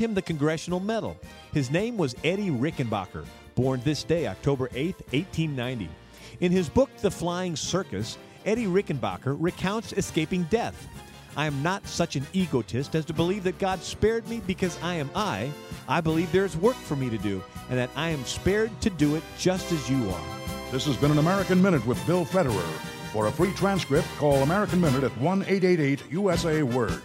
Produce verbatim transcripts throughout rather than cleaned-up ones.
him the Congressional Medal. His name was Eddie Rickenbacker, born this day, October eighth, eighteen ninety. In his book, The Flying Circus, Eddie Rickenbacker recounts escaping death. I am not such an egotist as to believe that God spared me because I am I. I believe there is work for me to do, and that I am spared to do it just as you are. This has been an American Minute with Bill Federer. For a free transcript, call American Minute at one eight eight eight U S A Word.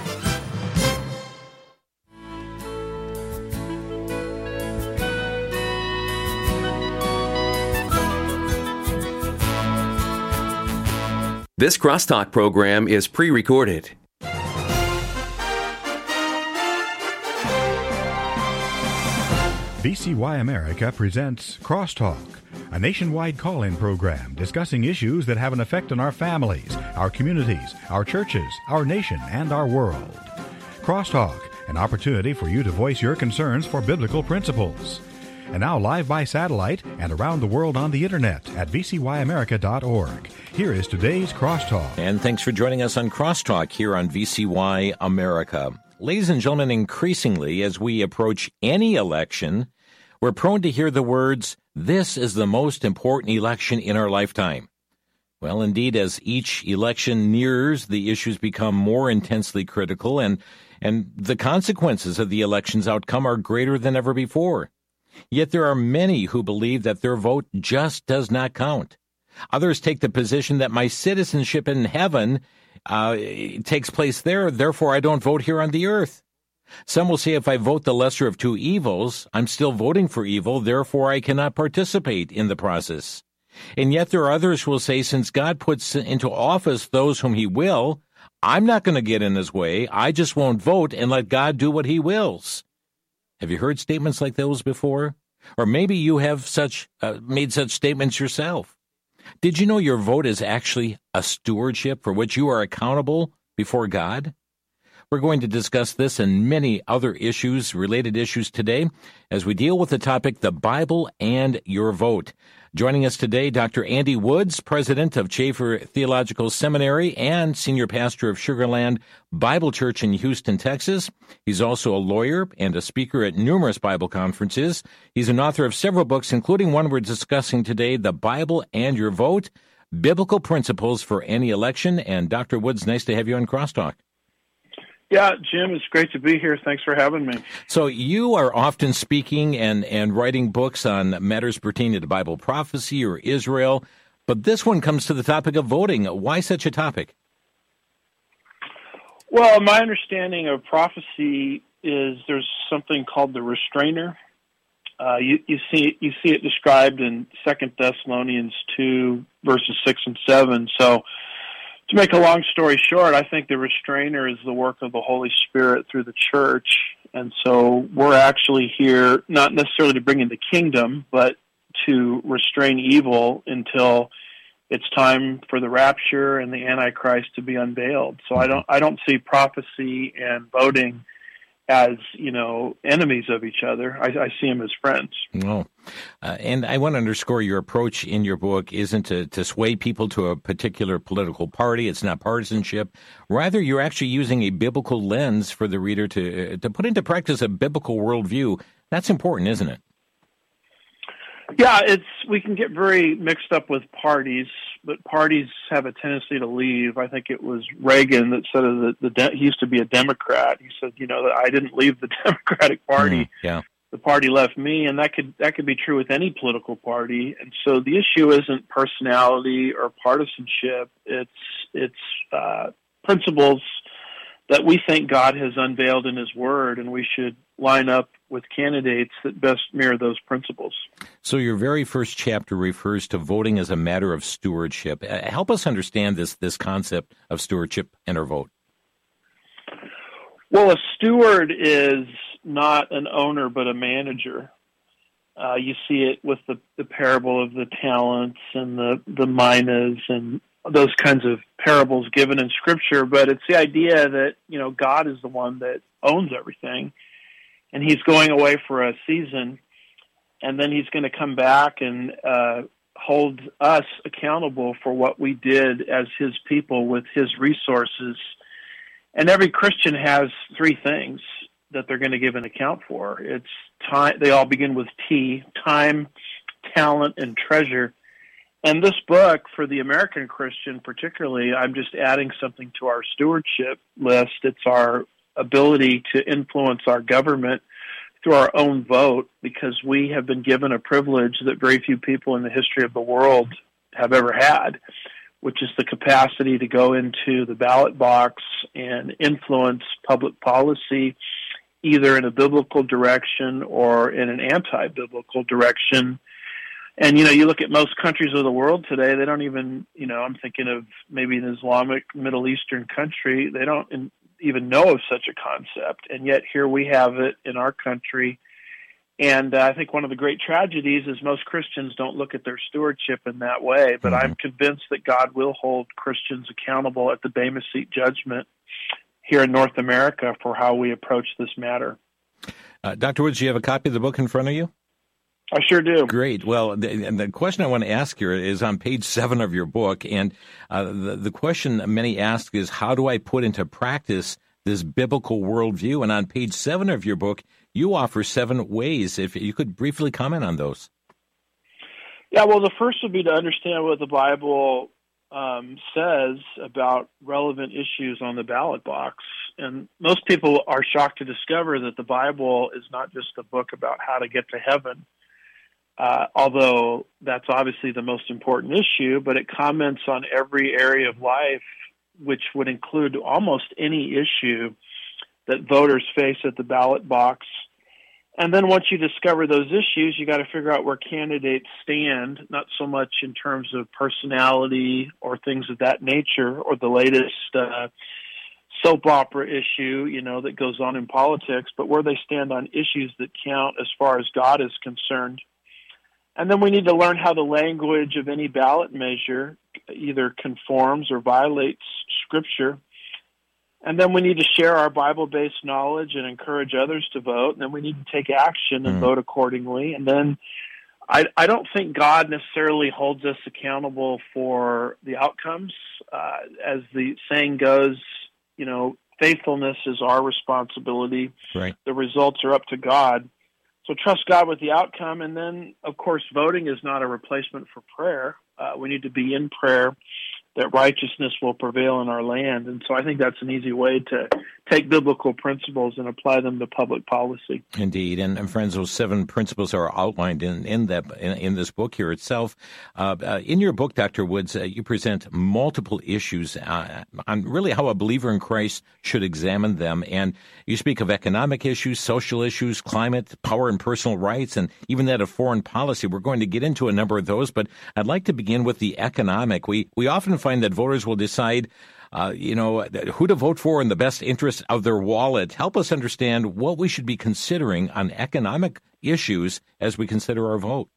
This Crosstalk program is pre-recorded. V C Y America presents Crosstalk, a nationwide call-in program discussing issues that have an effect on our families, our communities, our churches, our nation, and our world. Crosstalk, an opportunity for you to voice your concerns for biblical principles. And now live by satellite and around the world on the internet at v c y america dot org. Here is today's Crosstalk. And thanks for joining us on Crosstalk here on V C Y America. Ladies and gentlemen, increasingly as we approach any election, we're prone to hear the words, "This is the most important election in our lifetime." Well, indeed, as each election nears, the issues become more intensely critical, and, and the consequences of the election's outcome are greater than ever before. Yet there are many who believe that their vote just does not count. Others take the position that my citizenship in heaven uh, takes place there, therefore I don't vote here on the earth. Some will say if I vote the lesser of two evils, I'm still voting for evil, therefore I cannot participate in the process. And yet there are others who will say since God puts into office those whom he will, I'm not going to get in his way, I just won't vote and let God do what he wills. Have you heard statements like those before? Or maybe you have such uh, made such statements yourself. Did you know your vote is actually a stewardship for which you are accountable before God? We're going to discuss this and many other issues, related issues today, as we deal with the topic, the Bible and your vote. Joining us today, Doctor Andy Woods, president of Chafer Theological Seminary and senior pastor of Sugar Land Bible Church in Houston, Texas. He's also a lawyer and a speaker at numerous Bible conferences. He's an author of several books, including one we're discussing today, The Bible and Your Vote, Biblical Principles for Any Election. And Doctor Woods, nice to have you on Crosstalk. Yeah, Jim, it's great to be here. Thanks for having me. So you are often speaking and, and writing books on matters pertaining to Bible prophecy or Israel, but this one comes to the topic of voting. Why such a topic? Well, my understanding of prophecy is there's something called the restrainer. Uh, you, you see you see it described in Second Thessalonians two, verses six and seven. So to make a long story short, I think the restrainer is the work of the Holy Spirit through the church. And so we're actually here not necessarily to bring in the kingdom, but to restrain evil until it's time for the rapture and the Antichrist to be unveiled. So I don't I don't see prophecy and voting as, you know, enemies of each other. I, I see them as friends. Oh. Uh, and I want to underscore your approach in your book isn't to, to sway people to a particular political party. It's not partisanship. Rather, you're actually using a biblical lens for the reader to, uh, to put into practice a biblical worldview. That's important, isn't it? Yeah, it's we can get very mixed up with parties, but parties have a tendency to leave. I think it was Reagan that said that the, the he used to be a Democrat. He said, you know, that I didn't leave the Democratic Party. Mm, yeah. The party left me, and that could that could be true with any political party. And so the issue isn't personality or partisanship. It's it's uh, principles that we think God has unveiled in his word, and we should line up with candidates that best mirror those principles. So your very first chapter refers to voting as a matter of stewardship. Uh, help us understand this this concept of stewardship and our vote. Well, a steward is not an owner but a manager. Uh, you see it with the, the parable of the talents and the, the minas and those kinds of parables given in Scripture, but it's the idea that, you know, God is the one that owns everything, and he's going away for a season, and then he's going to come back and uh, hold us accountable for what we did as his people with his resources. And every Christian has three things. that they're going to give an account for. It's time. They all begin with T: time, talent, and treasure. And this book, for the American Christian particularly, I'm just adding something to our stewardship list. It's our ability to influence our government through our own vote, because we have been given a privilege that very few people in the history of the world have ever had, which is the capacity to go into the ballot box and influence public policy, either in a biblical direction or in an anti-biblical direction. And, you know, you look at most countries of the world today, they don't even, you know, I'm thinking of maybe an Islamic Middle Eastern country, they don't in, even know of such a concept. And yet here we have it in our country. And uh, I think one of the great tragedies is most Christians don't look at their stewardship in that way. But mm-hmm. I'm convinced that God will hold Christians accountable at the Bema Seat judgment here in North America for how we approach this matter. Uh, Doctor Woods, do you have a copy of the book in front of you? I sure do. Great. Well, the, and the question I want to ask here is on page seven of your book. And uh, the, the question many ask is, how do I put into practice this biblical worldview? And on page seven of your book, you offer seven ways. If you could briefly comment on those. Yeah, well, the first would be to understand what the Bible um, says about relevant issues on the ballot box. And most people are shocked to discover that the Bible is not just a book about how to get to heaven, uh, although that's obviously the most important issue, but it comments on every area of life, which would include almost any issue that voters face at the ballot box. And then once you discover those issues, you got to figure out where candidates stand, not so much in terms of personality or things of that nature, or the latest uh, soap opera issue, you know, that goes on in politics, but where they stand on issues that count as far as God is concerned. And then we need to learn how the language of any ballot measure either conforms or violates Scripture. And then we need to share our Bible-based knowledge and encourage others to vote. And then we need to take action and mm. vote accordingly. And then I, I don't think God necessarily holds us accountable for the outcomes. Uh, as the saying goes, you know, faithfulness is our responsibility. Right. The results are up to God. So trust God with the outcome. And then, of course, voting is not a replacement for prayer. Uh, we need to be in prayer that righteousness will prevail in our land. And so I think that's an easy way to take biblical principles and apply them to public policy. Indeed. And, and friends, those seven principles are outlined in, in, that, in, in this book here itself. Uh, uh, in your book, Doctor Woods, uh, you present multiple issues uh, on really how a believer in Christ should examine them. And you speak of economic issues, social issues, climate, power and personal rights, and even that of foreign policy. We're going to get into a number of those, but I'd like to begin with the economic. We, we often find that voters will decide Uh, you know, who to vote for in the best interest of their wallet. Help us understand what we should be considering on economic issues as we consider our vote.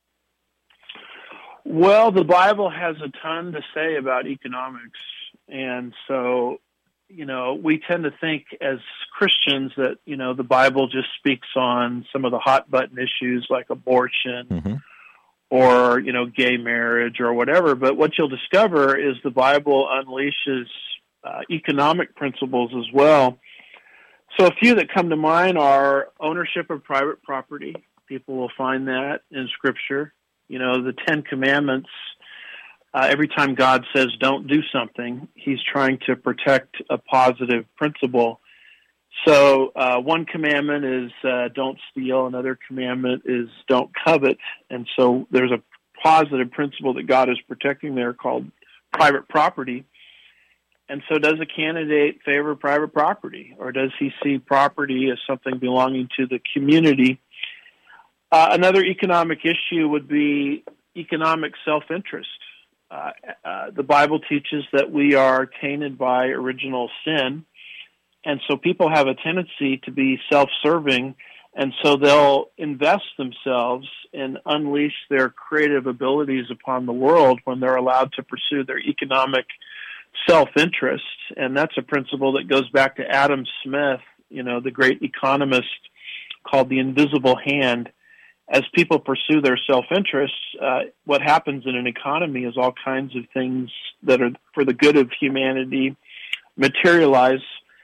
Well, the Bible has a ton to say about economics. And so, you know, we tend to think as Christians that, you know, the Bible just speaks on some of the hot button issues like abortion, mm-hmm. or, you know, gay marriage or whatever. But what you'll discover is the Bible unleashes Uh, economic principles as well. So a few that come to mind are ownership of private property. People will find that in Scripture. You know, the Ten Commandments, uh, every time God says don't do something, he's trying to protect a positive principle. So uh, one commandment is uh, don't steal. Another commandment is don't covet. And so there's a positive principle that God is protecting there called private property. And so does a candidate favor private property, or does he see property as something belonging to the community? Uh, another economic issue would be economic self-interest. Uh, uh, the Bible teaches that we are tainted by original sin, and so people have a tendency to be self-serving, and so they'll invest themselves and unleash their creative abilities upon the world when they're allowed to pursue their economic self-interest. And that's a principle that goes back to Adam Smith, you know, the great economist, called the invisible hand. As people pursue their self-interest, uh, what happens in an economy is all kinds of things that are for the good of humanity materialize.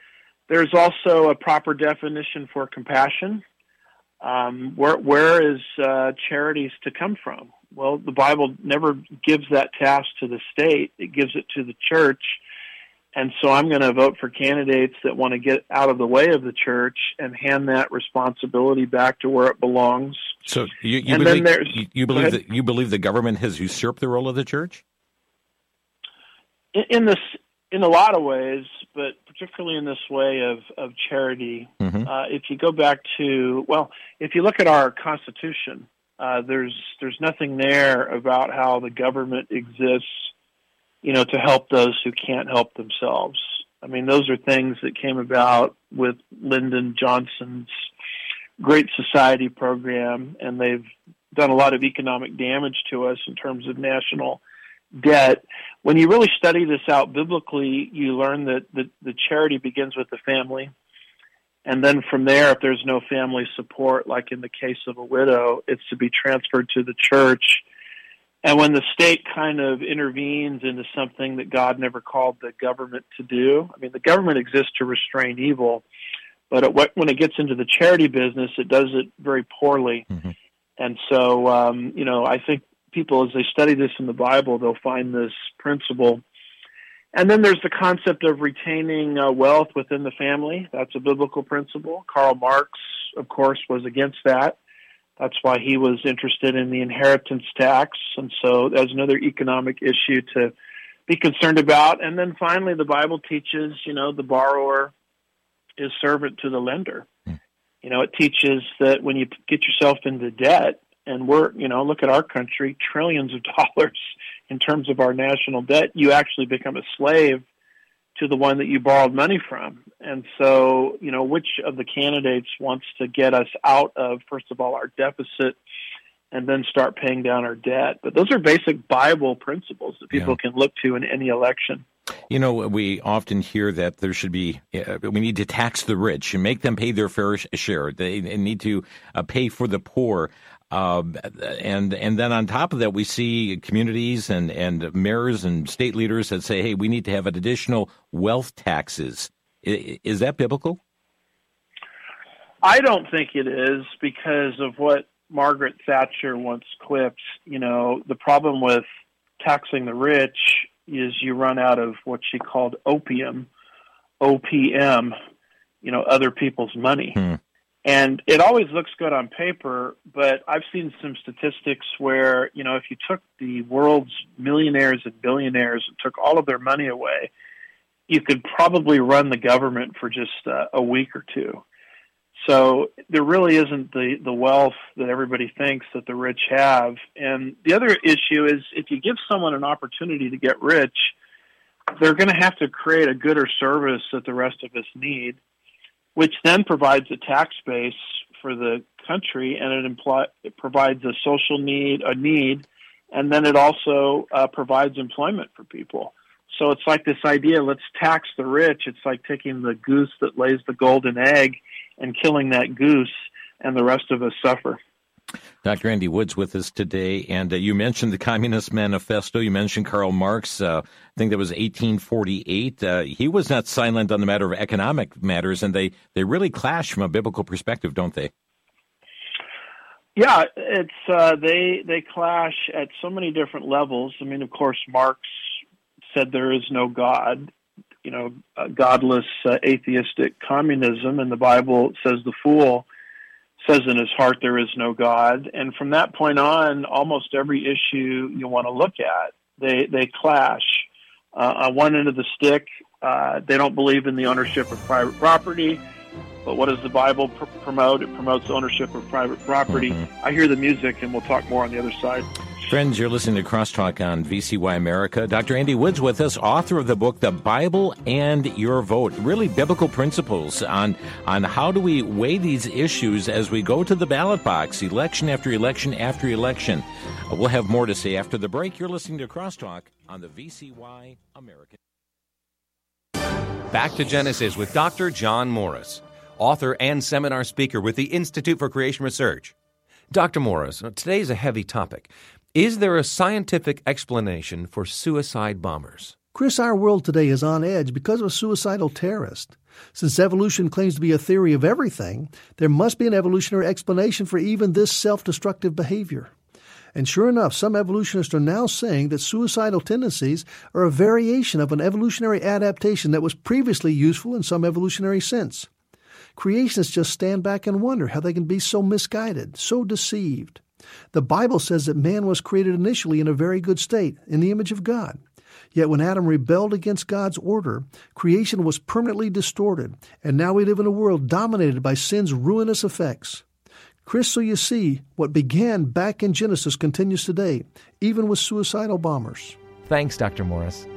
There's also a proper definition for compassion. Um, where where is uh, charities to come from? Well, the Bible never gives that task to the state. It gives it to the church. And so I'm going to vote for candidates that want to get out of the way of the church and hand that responsibility back to where it belongs. So you, you and believe, then there's, you, you believe that you believe the government has usurped the role of the church? In, in this, in a lot of ways, but particularly in this way of, of charity. Mm-hmm. Uh, if you go back to, well, if you look at our Constitution, uh, there's there's nothing there about how the government exists, you know, to help those who can't help themselves. I mean, those are things that came about with Lyndon Johnson's Great Society program, and they've done a lot of economic damage to us in terms of national debt. When you really study this out biblically, you learn that the, the charity begins with the family. And then from there, if there's no family support, like in the case of a widow, it's to be transferred to the church. And when the state kind of intervenes into something that God never called the government to do, I mean, the government exists to restrain evil, but it, when it gets into the charity business, it does it very poorly. Mm-hmm. And so, um, you know, I think people, as they study this in the Bible, they'll find this principle. And then there's the concept of retaining uh, wealth within the family. That's a biblical principle. Karl Marx, of course, was against that. That's why he was interested in the inheritance tax. And so that's another economic issue to be concerned about. And then finally, the Bible teaches, you know, the borrower is servant to the lender. Mm. You know, it teaches that when you get yourself into debt, and we're, you know, look at our country, trillions of dollars in terms of our national debt, you actually become a slave to the one that you borrowed money from. And so, you know, which of the candidates wants to get us out of, first of all, our deficit and then start paying down our debt? But those are basic Bible principles that people yeah. can look to in any election. You know, we often hear that there should be, uh, we need to tax the rich and make them pay their fair share. They, they need to uh, pay for the poor. Uh, and and then on top of that, we see communities and, and mayors and state leaders that say, hey, we need to have additional wealth taxes. Is, is that biblical? I don't think it is, because of what Margaret Thatcher once quipped. You know, the problem with taxing the rich is you run out of what she called opium, O P M, you know, other people's money. Hmm. And it always looks good on paper, but I've seen some statistics where, you know, if you took the world's millionaires and billionaires and took all of their money away, you could probably run the government for just uh, a week or two. So there really isn't the, the wealth that everybody thinks that the rich have. And the other issue is, if you give someone an opportunity to get rich, they're going to have to create a good or service that the rest of us need, which then provides a tax base for the country, and it, imply, it provides a social need, a need, and then it also uh, provides employment for people. So it's like this idea, let's tax the rich. It's like taking the goose that lays the golden egg and killing that goose, and the rest of us suffer. Doctor Andy Woods with us today, and uh, you mentioned the Communist Manifesto. You mentioned Karl Marx. Uh, I think that was eighteen forty-eight. Uh, he was not silent on the matter of economic matters, and they, they really clash from a biblical perspective, don't they? Yeah, it's uh, they they clash at so many different levels. I mean, of course, Marx said there is no God, you know, uh, godless, uh, atheistic communism, and the Bible says the fool says in his heart there is no God. And from that point on, almost every issue you want to look at, they they clash. Uh, on one end of the stick, uh, they don't believe in the ownership of private property. But what does the Bible pr- promote? It promotes ownership of private property. Mm-hmm. I hear the music, and we'll talk more on the other side. Friends, you're listening to Crosstalk on V C Y America. Doctor Andy Woods with us, author of the book, The Bible and Your Vote. Really biblical principles on, on how do we weigh these issues as we go to the ballot box, election after election after election. Uh, we'll have more to say after the break. You're listening to Crosstalk on the V C Y America. Back to Genesis with Doctor John Morris, author and seminar speaker with the Institute for Creation Research. Doctor Morris, today's a heavy topic. Is there a scientific explanation for suicide bombers? Chris, our world today is on edge because of a suicidal terrorist. Since evolution claims to be a theory of everything, there must be an evolutionary explanation for even this self-destructive behavior. And sure enough, some evolutionists are now saying that suicidal tendencies are a variation of an evolutionary adaptation that was previously useful in some evolutionary sense. Creationists just stand back and wonder how they can be so misguided, so deceived. The Bible says that man was created initially in a very good state, in the image of God. Yet when Adam rebelled against God's order, creation was permanently distorted, and now we live in a world dominated by sin's ruinous effects. Chris, so you see, what began back in Genesis continues today, even with suicidal bombers. Thanks, Doctor Morris.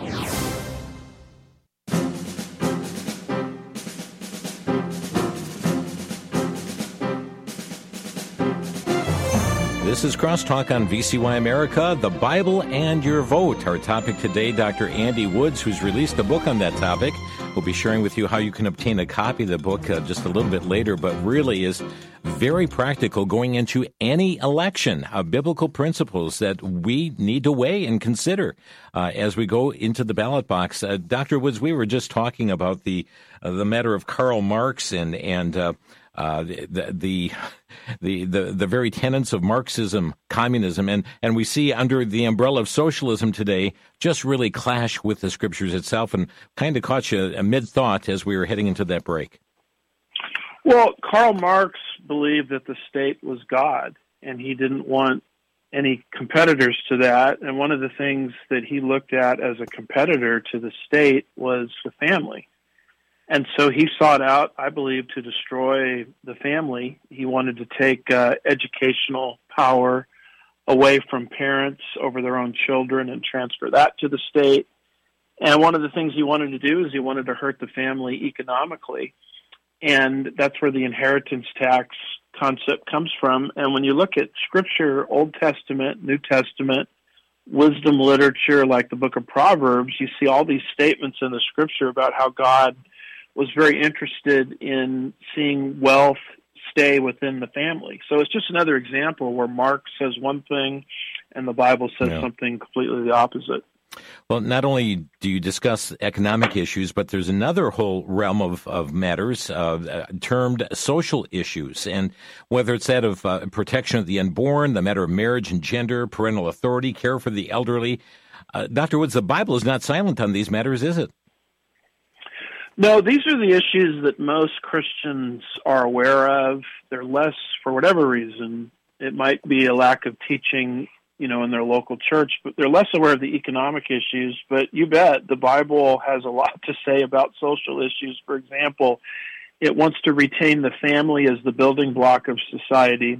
This is Crosstalk on V C Y America, the Bible and your vote. Our topic today, Doctor Andy Woods, who's released a book on that topic, will be sharing with you how you can obtain a copy of the book uh, just a little bit later, but really is very practical going into any election, uh, biblical principles that we need to weigh and consider uh, as we go into the ballot box. Uh, Doctor Woods, we were just talking about the uh, the matter of Karl Marx and and uh, uh, the, the the the the very tenets of Marxism, communism, and and we see under the umbrella of socialism today just really clash with the scriptures itself, and kind of caught you mid thought as we were heading into that break. Well, Karl Marx believed that the state was God, and he didn't want any competitors to that. And one of the things that he looked at as a competitor to the state was the family. And so he sought out, I believe, to destroy the family. He wanted to take uh, educational power away from parents over their own children and transfer that to the state. And one of the things he wanted to do is he wanted to hurt the family economically. And that's where the inheritance tax concept comes from. And when you look at Scripture, Old Testament, New Testament, wisdom literature like the book of Proverbs, you see all these statements in the Scripture about how God was very interested in seeing wealth stay within the family. So it's just another example where Marx says one thing and the Bible says yeah. something completely the opposite. Well, not only do you discuss economic issues, but there's another whole realm of, of matters uh, termed social issues, and whether it's that of uh, protection of the unborn, the matter of marriage and gender, parental authority, care for the elderly. Uh, Doctor Woods, the Bible is not silent on these matters, is it? No, these are the issues that most Christians are aware of. They're less, for whatever reason, it might be a lack of teaching, you know, in their local church, but they're less aware of the economic issues. But you bet the Bible has a lot to say about social issues. For example, it wants to retain the family as the building block of society.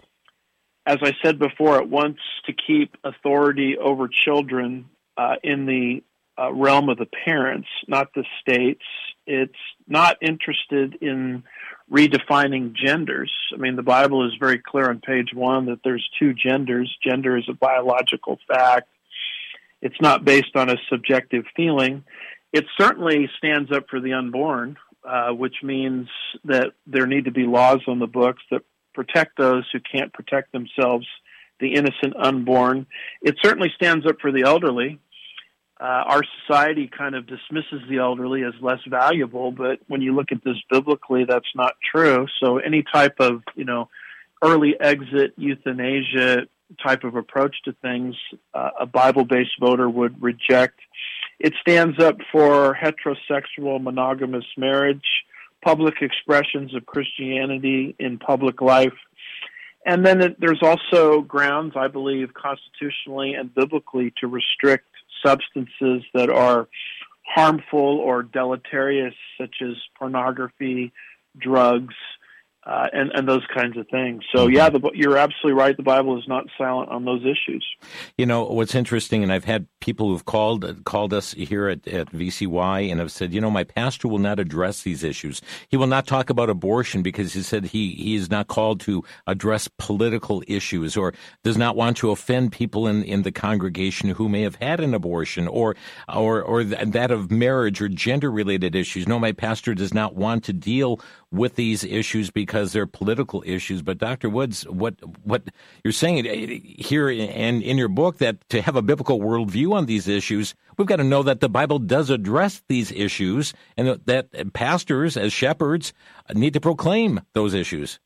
As I said before, it wants to keep authority over children uh, in the uh, realm of the parents, not the states. It's not interested in redefining genders. I mean, the Bible is very clear on page one that there's two genders. Gender is a biological fact. It's not based on a subjective feeling. It certainly stands up for the unborn, uh, which means that there need to be laws on the books that protect those who can't protect themselves, the innocent unborn. It certainly stands up for the elderly. Uh, our society kind of dismisses the elderly as less valuable, but when you look at this biblically, that's not true. So any type of, you know, early exit euthanasia type of approach to things, uh, a Bible-based voter would reject. It stands up for heterosexual monogamous marriage, public expressions of Christianity in public life. And then it, there's also grounds, I believe, constitutionally and biblically to restrict substances that are harmful or deleterious, such as pornography, drugs, uh, and, and those kinds of things. So, yeah, the, you're absolutely right. The Bible is not silent on those issues. You know, what's interesting, and I've had people who've called called us here at, at V C Y and have said, you know, my pastor will not address these issues. He will not talk about abortion because he said he, he is not called to address political issues, or does not want to offend people in, in the congregation who may have had an abortion, or or or that of marriage or gender-related issues. No, my pastor does not want to deal with these issues because they're political issues. But Doctor Woods, what what you're saying here and in your book, that to have a biblical worldview on these issues, we've got to know that the Bible does address these issues, and that pastors, as shepherds, need to proclaim those issues.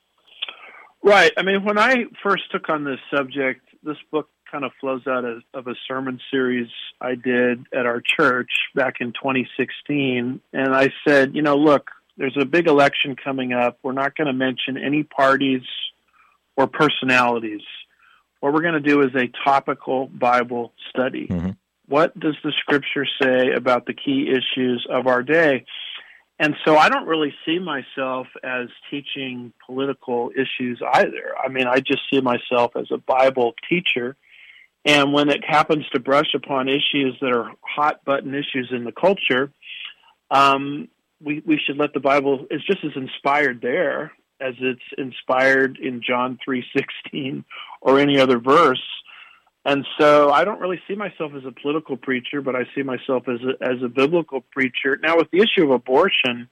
Right. I mean, when I first took on this subject, this book kind of flows out of, of a sermon series I did at our church back in twenty sixteen. And I said, you know, look, there's a big election coming up. We're not going to mention any parties or personalities. What we're going to do is a topical Bible study. Mm-hmm. What does the Scripture say about the key issues of our day? And so I don't really see myself as teaching political issues either. I mean, I just see myself as a Bible teacher. And when it happens to brush upon issues that are hot-button issues in the culture, um, we, we should let the Bible, it's just as inspired there as it's inspired in John three sixteen or any other verse. And so I don't really see myself as a political preacher, but I see myself as a, as a biblical preacher. Now, with the issue of abortion,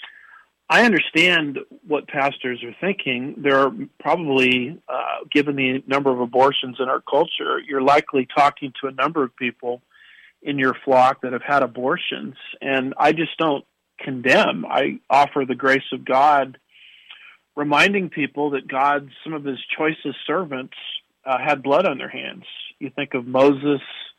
I understand what pastors are thinking. There are probably, uh, given the number of abortions in our culture, you're likely talking to a number of people in your flock that have had abortions. And I just don't condemn. I offer the grace of God, reminding people that God, some of his choicest servants, uh, had blood on their hands. You think of Moses,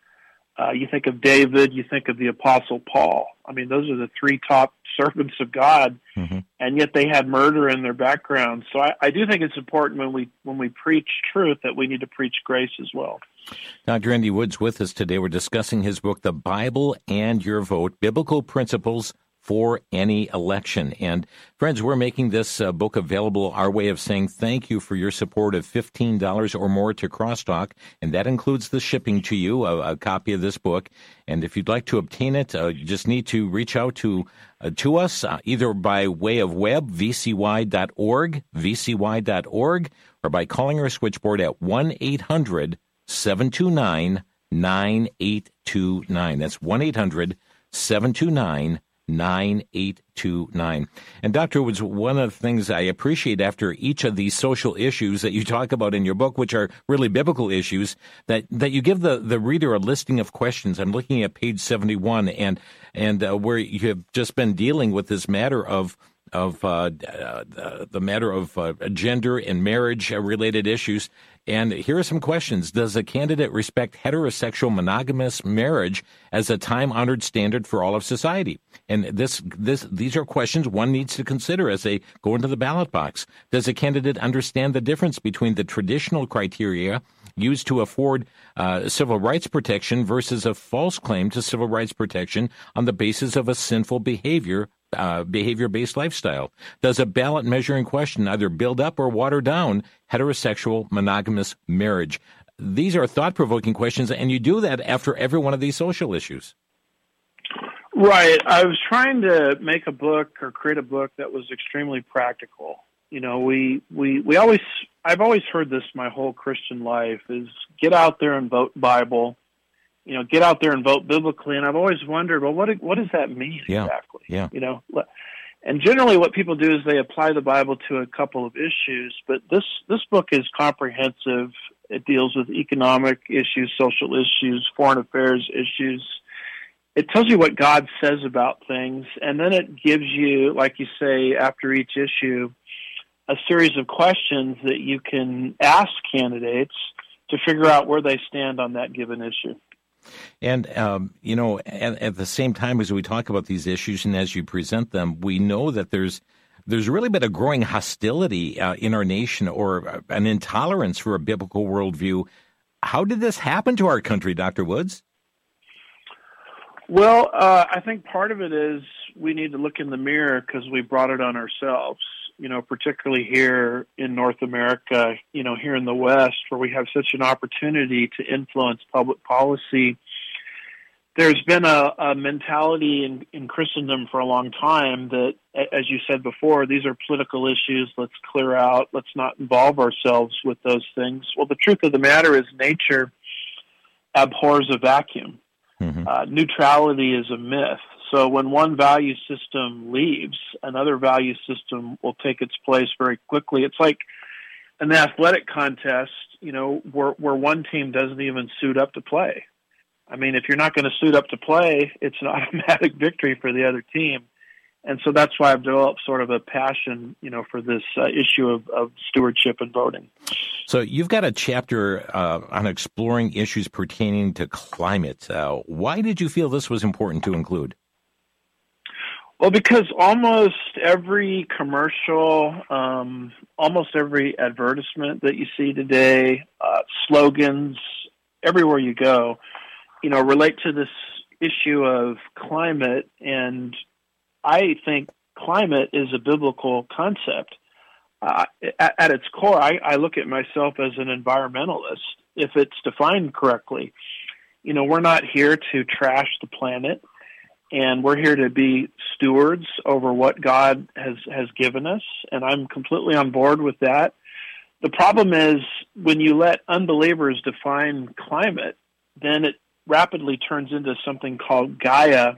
uh, you think of David, you think of the Apostle Paul. I mean, those are the three top servants of God, mm-hmm. and yet they had murder in their background. So I, I do think it's important when we when we preach truth that we need to preach grace as well. Doctor Andy Woods with us today. We're discussing his book, The Bible and Your Vote, Biblical Principles for Any Election. And friends, we're making this uh, book available, our way of saying thank you for your support of fifteen dollars or more to Crosstalk, and that includes the shipping to you, a, a copy of this book. And if you'd like to obtain it, uh, you just need to reach out to uh, to us, uh, either by way of web, v c y dot org, v c y dot org, or by calling our switchboard at one eight hundred seven two nine nine eight two nine. That's one eight hundred seven two nine nine eight two nine. And Doctor Woods, one of the things I appreciate after each of these social issues that you talk about in your book, which are really biblical issues, that, that you give the, the reader a listing of questions. I'm looking at page seventy-one, and and uh, where you have just been dealing with this matter of of uh, uh, the matter of uh, gender and marriage-related issues. And here are some questions. Does a candidate respect heterosexual monogamous marriage as a time-honored standard for all of society? And this, this, these are questions one needs to consider as they go into the ballot box. Does a candidate understand the difference between the traditional criteria used to afford uh, civil rights protection versus a false claim to civil rights protection on the basis of a sinful behavior Uh, behavior-based lifestyle? Does a ballot measure in question either build up or water down heterosexual monogamous marriage? These are thought-provoking questions, and you do that after every one of these social issues. Right. I was trying to make a book or create a book that was extremely practical. You know, we, we, we always, I've always heard this my whole Christian life, is get out there and vote Bible. You know, get out there and vote biblically. And I've always wondered, well, what what does that mean yeah, exactly? Yeah. You know, and generally what people do is they apply the Bible to a couple of issues. But this this book is comprehensive. It deals with economic issues, social issues, foreign affairs issues. It tells you what God says about things, and then it gives you, like you say, after each issue, a series of questions that you can ask candidates to figure out where they stand on that given issue. And, um, you know, at, at the same time as we talk about these issues and as you present them, we know that there's there's really been a growing hostility uh, in our nation, or an intolerance for a biblical worldview. How did this happen to our country, Doctor Woods? Well, uh, I think part of it is we need to look in the mirror because we brought it on ourselves. You know, particularly here in North America, you know, here in the West, where we have such an opportunity to influence public policy. There's been a, a mentality in, in Christendom for a long time that, as you said before, these are political issues. Let's clear out. Let's not involve ourselves with those things. Well, the truth of the matter is nature abhors a vacuum. Mm-hmm. Uh, neutrality is a myth. So when one value system leaves, another value system will take its place very quickly. It's like an athletic contest, you know, where, where one team doesn't even suit up to play. I mean, if you're not going to suit up to play, it's an automatic victory for the other team. And so that's why I've developed sort of a passion, you know, for this uh, issue of, of stewardship and voting. So you've got a chapter uh, on exploring issues pertaining to climate. Uh, why did you feel this was important to include? Well, because almost every commercial, um, almost every advertisement that you see today, uh, slogans, everywhere you go, you know, relate to this issue of climate. And I think climate is a biblical concept. Uh, at, at its core, I, I look at myself as an environmentalist, if it's defined correctly. You know, we're not here to trash the planet, and we're here to be stewards over what God has, has given us, and I'm completely on board with that. The problem is when you let unbelievers define climate, then it rapidly turns into something called Gaia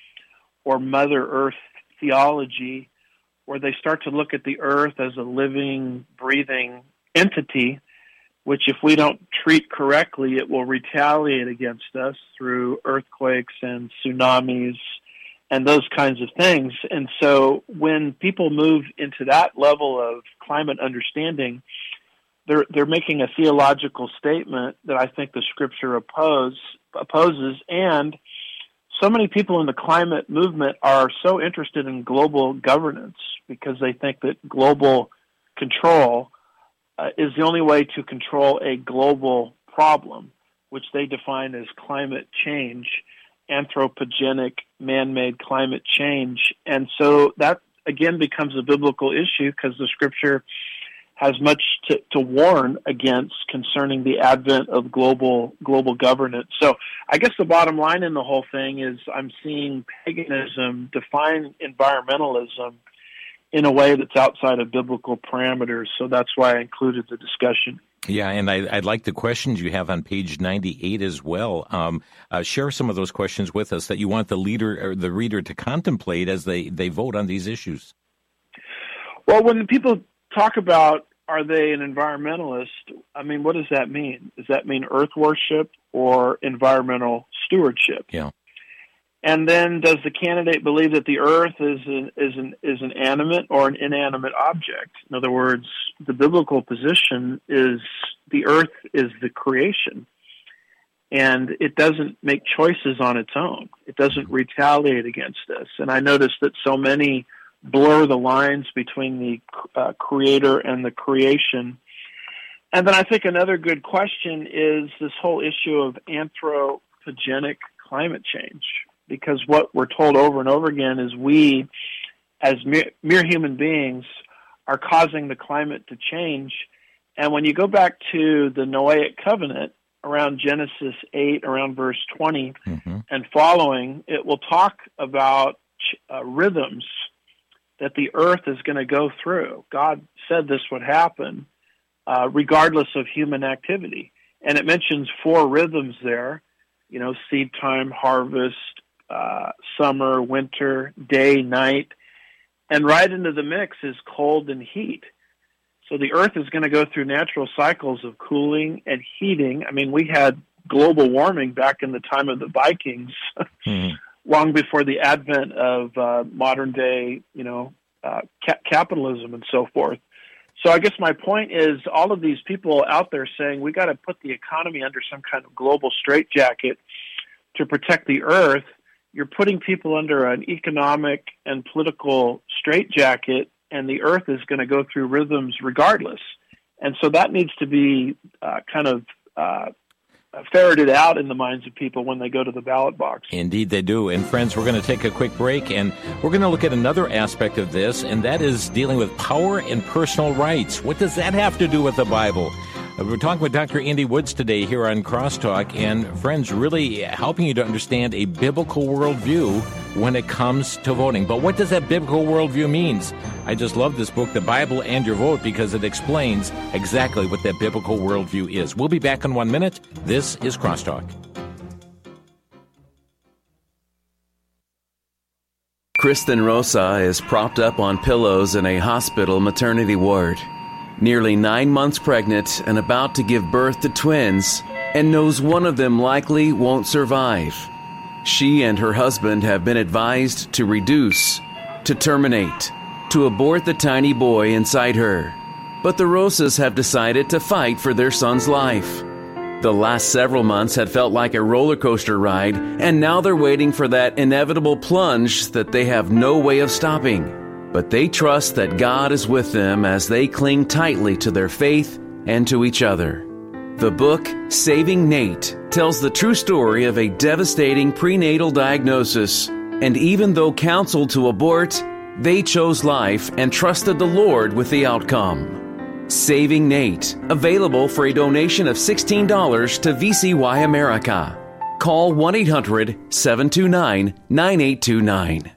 or Mother Earth theology, where they start to look at the earth as a living, breathing entity, which if we don't treat correctly, it will retaliate against us through earthquakes and tsunamis and those kinds of things. And so when people move into that level of climate understanding, they're they're making a theological statement that I think the Scripture oppose, opposes. And so many people in the climate movement are so interested in global governance because they think that global control uh, is the only way to control a global problem, which they define as climate change, anthropogenic, man-made climate change. And so that, again, becomes a biblical issue because the Scripture has much to, to warn against concerning the advent of global global governance. So I guess the bottom line in the whole thing is I'm seeing paganism define environmentalism in a way that's outside of biblical parameters. So that's why I included the discussion. Yeah, and I, I like the questions you have on page ninety-eight as well. Um, uh, share some of those questions with us that you want the leader or the reader to contemplate as they, they vote on these issues. Well, when people talk about are they an environmentalist, I mean, what does that mean? Does that mean earth worship or environmental stewardship? Yeah. And then does the candidate believe that the earth is an, is an, is an animate or an inanimate object? In other words, the biblical position is the earth is the creation, and it doesn't make choices on its own. It doesn't retaliate against us. And I notice that so many blur the lines between the uh, creator and the creation. And then I think another good question is this whole issue of anthropogenic climate change, because what we're told over and over again is we, as mere, mere human beings, are causing the climate to change. And when you go back to the Noahic covenant, around Genesis eight, around verse twenty mm-hmm. and following, it will talk about uh, rhythms that the earth is going to go through. God said this would happen uh, regardless of human activity. And it mentions four rhythms there, you know, seed time, harvest, uh, summer, winter, day, night. And right into the mix is cold and heat. So the earth is going to go through natural cycles of cooling and heating. I mean, we had global warming back in the time of the Vikings. Mm-hmm. long before the advent of uh, modern day, you know, uh, ca- capitalism and so forth. So I guess my point is all of these people out there saying we got to put the economy under some kind of global straitjacket to protect the earth. You're putting people under an economic and political straitjacket, and the earth is going to go through rhythms regardless. And so that needs to be uh, kind of uh, ferreted out in the minds of people when they go to the ballot box. Indeed they do. And friends, we're going to take a quick break, and we're going to look at another aspect of this, and that is dealing with power and personal rights. What does that have to do with the Bible? We're talking with Doctor Andy Woods today here on Crosstalk, and friends, really helping you to understand a biblical worldview when it comes to voting. But what does that biblical worldview mean? I just love this book, The Bible and Your Vote, because it explains exactly what that biblical worldview is. We'll be back in one minute. This is Crosstalk. Kristen Rosa is propped up on pillows in a hospital maternity ward. Nearly nine months pregnant and about to give birth to twins, and knows one of them likely won't survive. She and her husband have been advised to reduce, to terminate, to abort the tiny boy inside her. But the Rosas have decided to fight for their son's life. The last several months had felt like a roller coaster ride, and now they're waiting for that inevitable plunge that they have no way of stopping. But they trust that God is with them as they cling tightly to their faith and to each other. The book, Saving Nate, tells the true story of a devastating prenatal diagnosis. And even though counseled to abort, they chose life and trusted the Lord with the outcome. Saving Nate, available for a donation of sixteen dollars to V C Y America. Call one eight hundred, seven two nine, nine eight two nine.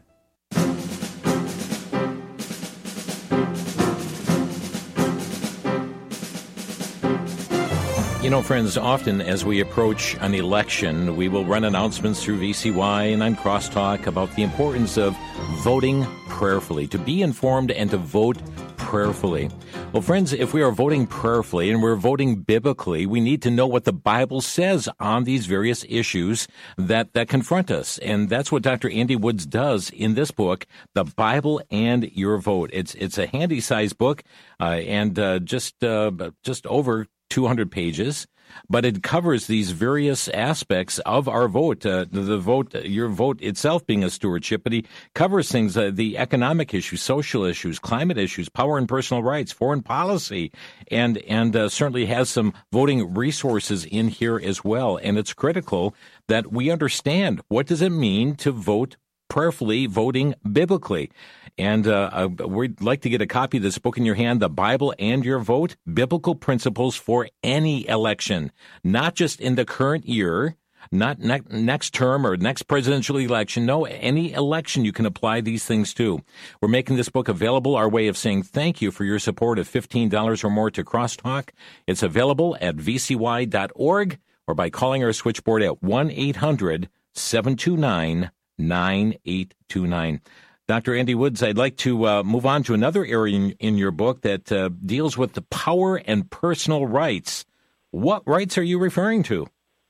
You know, friends, often as we approach an election, we will run announcements through V C Y and on Crosstalk about the importance of voting prayerfully, to be informed and to vote prayerfully. Well, friends, if we are voting prayerfully and we're voting biblically, we need to know what the Bible says on these various issues that, that confront us. And that's what Doctor Andy Woods does in this book, The Bible and Your Vote. It's it's a handy-sized book uh, and uh, just uh, just over two hundred pages, but it covers these various aspects of our vote, uh, the vote, your vote itself being a stewardship, but he covers things, uh, the economic issues, social issues, climate issues, power and personal rights, foreign policy, and, and uh, certainly has some voting resources in here as well. And it's critical that we understand, what does it mean to vote prayerfully, voting biblically? And uh, uh, we'd like to get a copy of this book in your hand, The Bible and Your Vote, Biblical Principles for Any Election, not just in the current year, not ne- next term or next presidential election. No, any election you can apply these things to. We're making this book available, our way of saying thank you for your support of fifteen dollars or more to Crosstalk. It's available at v c y dot org or by calling our switchboard at one eight hundred, seven two nine, nine eight two nine. Doctor Andy Woods, I'd like to uh, move on to another area in, in your book that uh, deals with the power and personal rights. What rights are you referring to?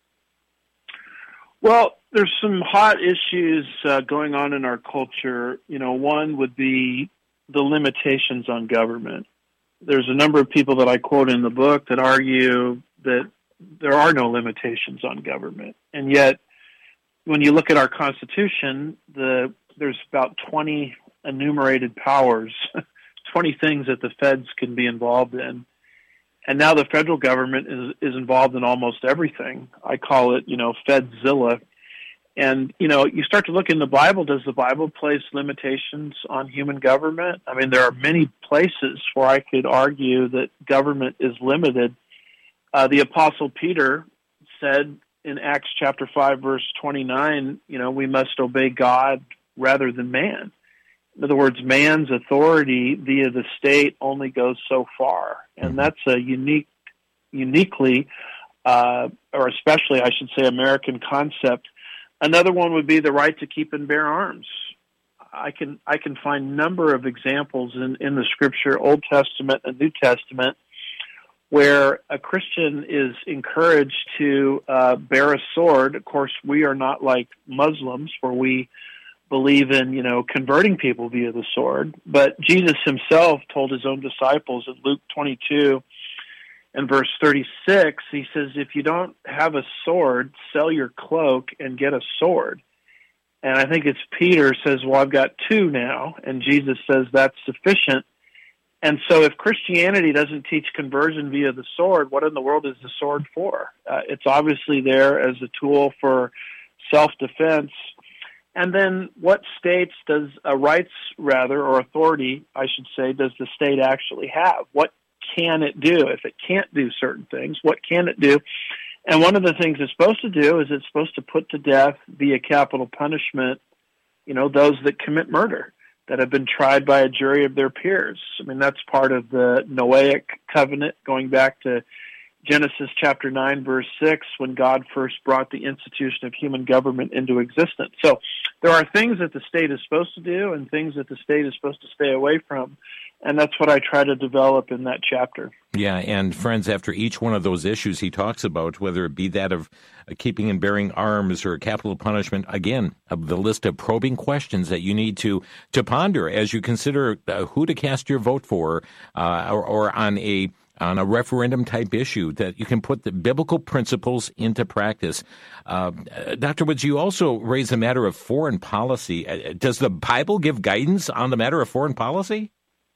Well, there's some hot issues uh, going on in our culture. You know, one would be the limitations on government. There's a number of people that I quote in the book that argue that there are no limitations on government. And yet, when you look at our Constitution, the there's about twenty enumerated powers, twenty things that the feds can be involved in. And now the federal government is, is involved in almost everything. I call it, you know, Fedzilla. And, you know, you start to look in the Bible, does the Bible place limitations on human government? I mean, there are many places where I could argue that government is limited. Uh, the Apostle Peter said in Acts chapter five, verse twenty-nine, you know, we must obey God rather than man. In other words, man's authority via the state only goes so far. And that's a unique, uniquely, uh, or especially, I should say, American concept. Another one would be the right to keep and bear arms. I can I can find a number of examples in, in the Scripture, Old Testament and New Testament, where a Christian is encouraged to uh, bear a sword. Of course, we are not like Muslims, where we believe in, you know, converting people via the sword. But Jesus himself told his own disciples in Luke twenty-two and verse thirty-six, he says, if you don't have a sword, sell your cloak and get a sword. And I think it's Peter says, well, I've got two now. And Jesus says that's sufficient. And so if Christianity doesn't teach conversion via the sword, what in the world is the sword for? Uh, it's obviously there as a tool for self-defense. And then what states does a rights, rather, or authority, I should say, does the state actually have? What can it do? If it can't do certain things, what can it do? And one of the things it's supposed to do is it's supposed to put to death via capital punishment, you know, those that commit murder, that have been tried by a jury of their peers. I mean, that's part of the Noahic covenant going back to Genesis chapter nine, verse six, when God first brought the institution of human government into existence. So there are things that the state is supposed to do and things that the state is supposed to stay away from. And that's what I try to develop in that chapter. Yeah, and friends, after each one of those issues he talks about, whether it be that of uh, keeping and bearing arms or capital punishment, again, of the list of probing questions that you need to to ponder as you consider uh, who to cast your vote for, uh, or, or on a on a referendum type issue, that you can put the biblical principles into practice. Uh, Doctor Woods, you also raise the matter of foreign policy. Uh, does the Bible give guidance on the matter of foreign policy?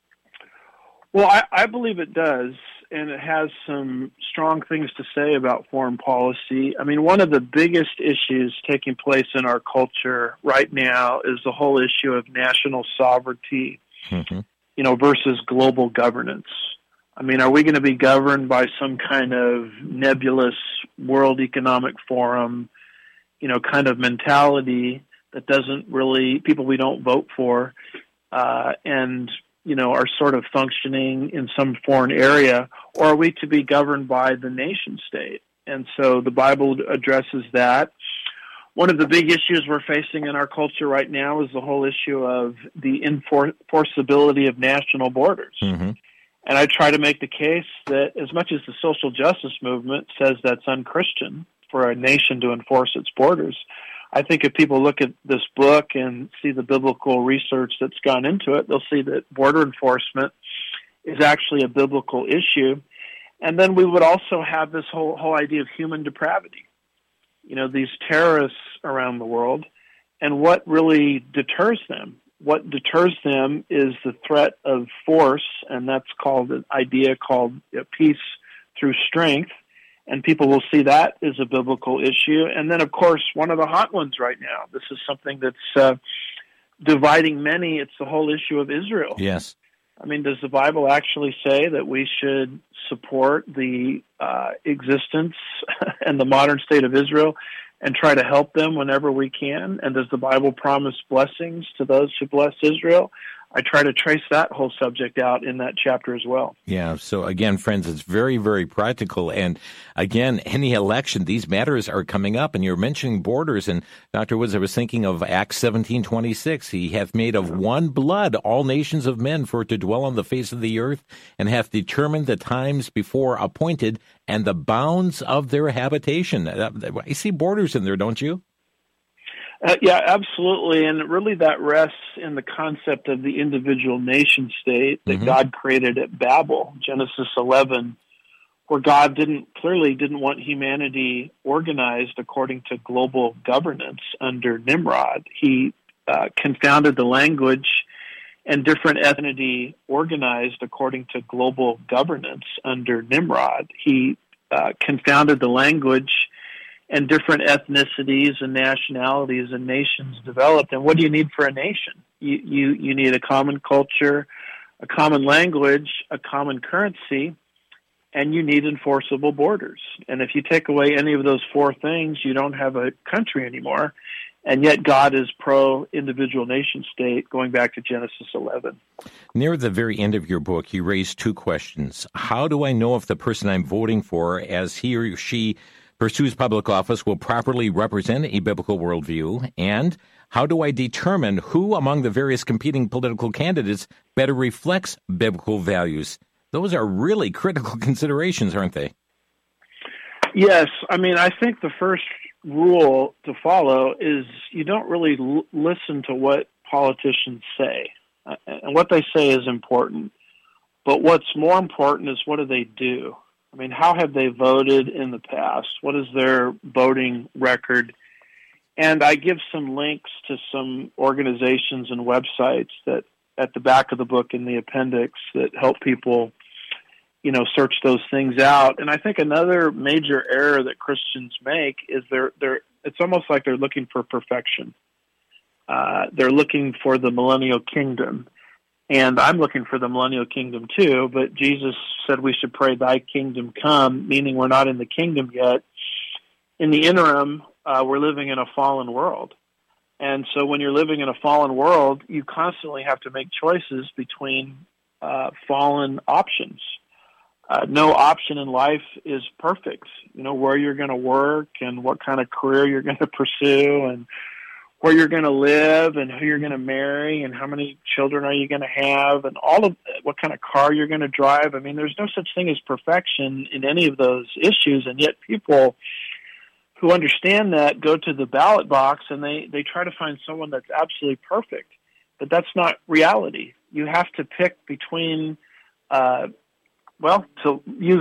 Well, I, I believe it does, and it has some strong things to say about foreign policy. I mean, one of the biggest issues taking place in our culture right now is the whole issue of national sovereignty, mm-hmm. you know, versus global governance. I mean, are we going to be governed by some kind of nebulous World Economic Forum, you know, kind of mentality that doesn't really, people we don't vote for, uh, and you know, are sort of functioning in some foreign area, or are we to be governed by the nation state? And so the Bible addresses that. One of the big issues we're facing in our culture right now is the whole issue of the enforceability of national borders. Mm-hmm. And I try to make the case that as much as the social justice movement says that's unchristian for a nation to enforce its borders, I think if people look at this book and see the biblical research that's gone into it, they'll see that border enforcement is actually a biblical issue. And then we would also have this whole whole idea of human depravity. You know, these terrorists around the world, and what really deters them. What deters them is the threat of force, and that's called an idea called peace through strength. And people will see that as a biblical issue. And then, of course, one of the hot ones right now, this is something that's uh, dividing many. It's the whole issue of Israel. Yes. I mean, does the Bible actually say that we should support the uh, existence and the modern state of Israel and try to help them whenever we can? And does the Bible promise blessings to those who bless Israel? I try to trace that whole subject out in that chapter as well. Yeah, so again, friends, it's very, very practical. And again, any election, these matters are coming up. And you're mentioning borders. And Doctor Woods, I was thinking of Acts seventeen twenty-six. He hath made of one blood all nations of men for to dwell on the face of the earth, and hath determined the times before appointed and the bounds of their habitation. I see borders in there, don't you? Uh, yeah, absolutely. And really that rests in the concept of the individual nation state that mm-hmm. God created at Babel, Genesis eleven, where God didn't clearly didn't want humanity organized according to global governance under Nimrod. He uh, confounded the language and different ethnicity organized according to global governance under Nimrod. He uh, confounded the language and different ethnicities and nationalities and nations developed. And what do you need for a nation? You, you, you need a common culture, a common language, a common currency, and you need enforceable borders. And if you take away any of those four things, you don't have a country anymore. And yet God is pro-individual nation state, going back to Genesis eleven. Near the very end of your book, you raise two questions. How do I know if the person I'm voting for, as he or she pursues public office, will properly represent a biblical worldview? And how do I determine who among the various competing political candidates better reflects biblical values? Those are really critical considerations, aren't they? Yes. I mean, I think the first rule to follow is you don't really l- listen to what politicians say. Uh, and what they say is important. But what's more important is what do they do? I mean, how have they voted in the past? What is their voting record? And I give some links to some organizations and websites that at the back of the book in the appendix that help people, you know, search those things out. And I think another major error that Christians make is they're they're it's almost like they're looking for perfection. Uh, they're looking for the millennial kingdom. And I'm looking for the millennial kingdom too, but Jesus said we should pray, thy kingdom come, meaning we're not in the kingdom yet. In the interim, uh, we're living in a fallen world. And so when you're living in a fallen world, you constantly have to make choices between uh, fallen options. uh, no option in life is perfect. You know, where you're going to work and what kind of career you're going to pursue and where you're going to live and who you're going to marry and how many children are you going to have and all of what kind of car you're going to drive. I mean, there's no such thing as perfection in any of those issues, and yet people who understand that go to the ballot box and they, they try to find someone that's absolutely perfect. But that's not reality. You have to pick between, uh, well, to use